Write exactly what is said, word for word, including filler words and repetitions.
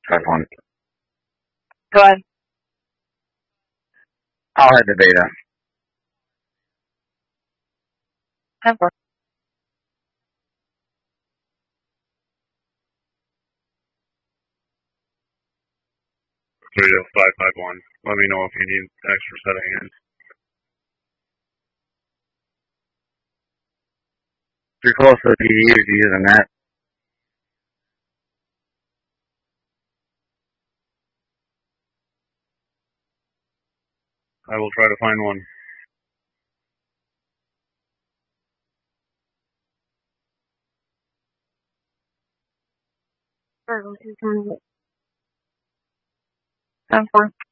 Five one. Go ahead. I'll head to Beta. Ten four. Toyota five five one. Let me know if you need extra set of hands. If you're close to the P D, you'd be using that. I will try to find one. Ten four.